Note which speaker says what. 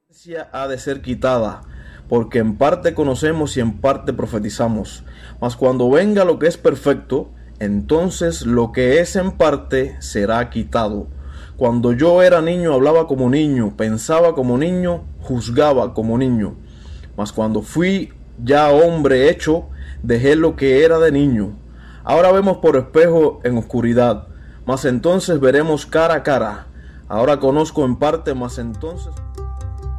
Speaker 1: Ciencia ha de ser quitada, porque en parte conocemos y en parte profetizamos. Mas cuando venga lo que es perfecto, entonces lo que es en parte será quitado. Cuando yo era niño hablaba como niño, pensaba como niño, juzgaba como niño. Mas cuando fui ya hombre hecho, dejé lo que era de niño. Ahora vemos por espejo en oscuridad, mas entonces veremos cara a cara. Ahora conozco en parte, mas entonces...